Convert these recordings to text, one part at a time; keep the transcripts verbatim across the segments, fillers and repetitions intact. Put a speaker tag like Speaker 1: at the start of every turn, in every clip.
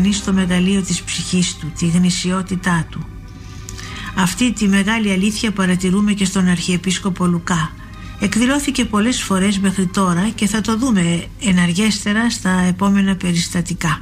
Speaker 1: κανείς το μεγαλείο της ψυχής του, τη γνησιότητά του. Αυτή τη μεγάλη αλήθεια παρατηρούμε και στον Αρχιεπίσκοπο Λουκά. Εκδηλώθηκε πολλές φορές μέχρι τώρα και θα το δούμε εναργέστερα στα επόμενα περιστατικά.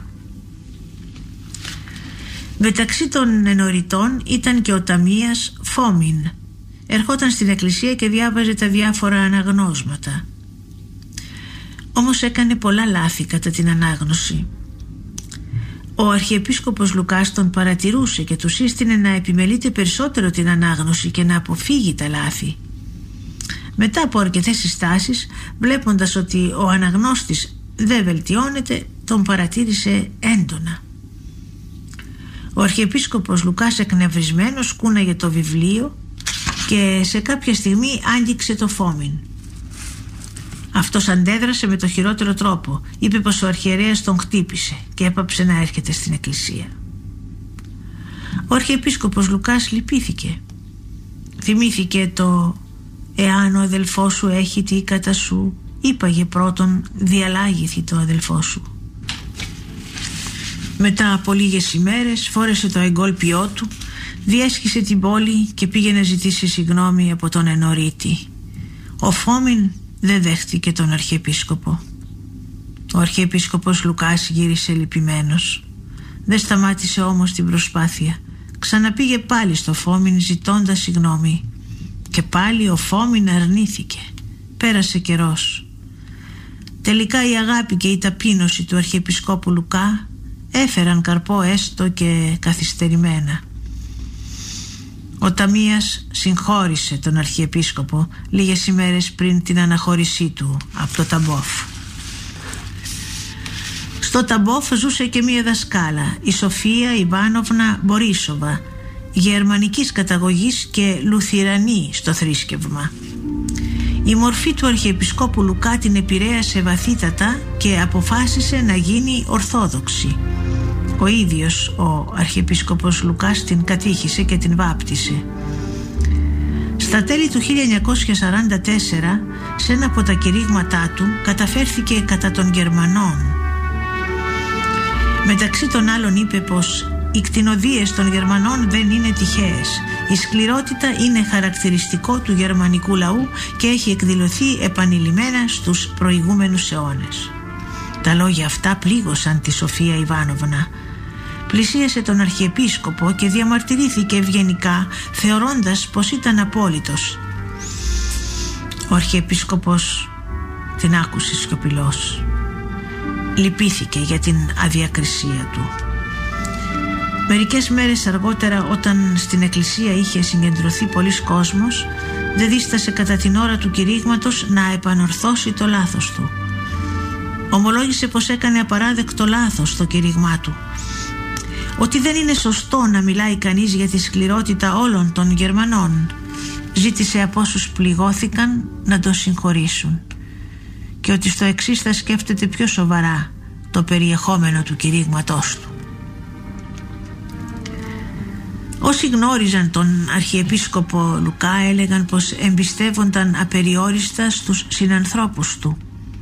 Speaker 1: Μεταξύ των ενοριτών ήταν και ο ταμείας Φόμιν. Ερχόταν στην εκκλησία και διάβαζε τα διάφορα αναγνώσματα. Όμως έκανε πολλά λάθη κατά την ανάγνωση. Ο Αρχιεπίσκοπος Λουκάς τον παρατηρούσε και του σύστηνε να επιμελείται περισσότερο την ανάγνωση και να αποφύγει τα λάθη. Μετά από αρκετές συστάσεις, βλέποντας ότι ο αναγνώστης δεν βελτιώνεται, τον παρατήρησε έντονα. Ο Αρχιεπίσκοπος Λουκάς, εκνευρισμένος, κούναγε το βιβλίο και σε κάποια στιγμή άγγιξε το Φόμιν. Αυτός αντέδρασε με το χειρότερο τρόπο. Είπε πως ο αρχιερέας τον χτύπησε και έπαψε να έρχεται στην εκκλησία. Ο Αρχιεπίσκοπος Λουκάς λυπήθηκε. Θυμήθηκε το «Εάν ο αδελφός σου έχει τι κατά σου, είπαγε πρώτον διαλάγηθη το αδελφό σου». Μετά από λίγες ημέρες φόρεσε το εγκόλπιό του, διέσχισε την πόλη και πήγε να ζητήσει συγγνώμη από τον ενωρίτη. Ο Φόμιν δεν δέχτηκε τον Αρχιεπίσκοπο. Ο Αρχιεπίσκοπος Λουκάς γύρισε λυπημένος. Δεν σταμάτησε όμως την προσπάθεια. Ξαναπήγε πάλι στο Φόμιν ζητώντας συγγνώμη. Και πάλι ο Φόμιν αρνήθηκε. Πέρασε καιρός. Τελικά η αγάπη και η ταπείνωση του Αρχιεπισκόπου Λουκά έφεραν καρπό έστω και καθυστερημένα. Ο ταμείας συγχώρησε τον Αρχιεπίσκοπο λίγες ημέρες πριν την αναχώρησή του από το Ταμπόφ. Στο Ταμπόφ ζούσε και μία δασκάλα, η Σοφία Ιβάνοβνα Μπορίσοβα, γερμανικής καταγωγής και λουθυρανή στο θρήσκευμα. Η μορφή του Αρχιεπισκόπου Λουκά την επηρέασε βαθύτατα και αποφάσισε να γίνει ορθόδοξη. Ο ίδιος ο Αρχιεπίσκοπος Λουκάς την κατήχησε και την βάπτισε. Στα τέλη του χίλια εννιακόσια σαράντα τέσσερα, σε ένα από τα κηρύγματά του, καταφέρθηκε κατά των Γερμανών. Μεταξύ των άλλων είπε πως οι κτηνοδείες των Γερμανών δεν είναι τυχαίες. Η σκληρότητα είναι χαρακτηριστικό του γερμανικού λαού και έχει εκδηλωθεί επανειλημμένα στους προηγούμενους αιώνες. Τα λόγια αυτά πλήγωσαν τη Σοφία Ιβάνοβνα. Πλησίασε τον Αρχιεπίσκοπο και διαμαρτυρήθηκε ευγενικά, θεωρώντας πως ήταν απόλυτος. Ο Αρχιεπίσκοπος την άκουσε σιωπηλός. Λυπήθηκε για την αδιακρισία του. Μερικές μέρες αργότερα, όταν στην εκκλησία είχε συγκεντρωθεί πολύς κόσμος, δεν δίστασε κατά την ώρα του κηρύγματος να επανορθώσει το λάθος του. Ομολόγησε πως έκανε απαράδεκτο λάθος στο κηρύγμά του. Ότι δεν είναι σωστό να μιλάει κανείς για τη σκληρότητα όλων των Γερμανών. Ζήτησε από όσους πληγώθηκαν να τον συγχωρήσουν. Και ότι στο εξής θα σκέφτεται πιο σοβαρά το περιεχόμενο του κηρύγματός του. Όσοι γνώριζαν τον Αρχιεπίσκοπο Λουκά έλεγαν πως εμπιστεύονταν απεριόριστα στους συνανθρώπους του.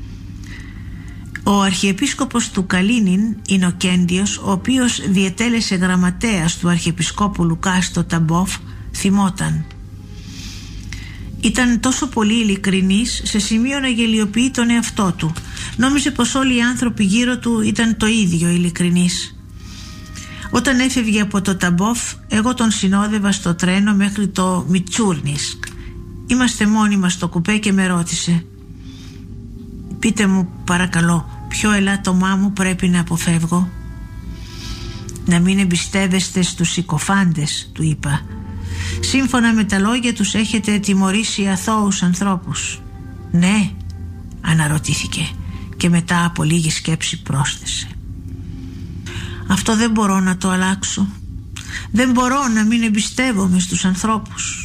Speaker 1: Ο Αρχιεπίσκοπος του Καλίνιν, Ινοκέντιος, ο οποίος διετέλεσε γραμματέας του Αρχιεπισκόπου Λουκά στο Ταμπόφ, θυμόταν. Ήταν τόσο πολύ ειλικρινής σε σημείο να γελιοποιεί τον εαυτό του. Νόμιζε πως όλοι οι άνθρωποι γύρω του ήταν το ίδιο ειλικρινείς. Όταν έφευγε από το Ταμπόφ, εγώ τον συνόδευα στο τρένο μέχρι το Μιτσούρνισκ. Είμαστε μόνοι μας στο κουπέ και με ρώτησε: «Πείτε μου παρακαλώ, ποιο ελάττωμά μου πρέπει να αποφεύγω?» «Να μην εμπιστεύεστε στους συκοφάντες», του είπα. «Σύμφωνα με τα λόγια τους έχετε τιμωρήσει αθώους ανθρώπους». «Ναι», αναρωτήθηκε και μετά από λίγη σκέψη πρόσθεσε: «Αυτό δεν μπορώ να το αλλάξω. Δεν μπορώ να μην εμπιστεύομαι στους ανθρώπους.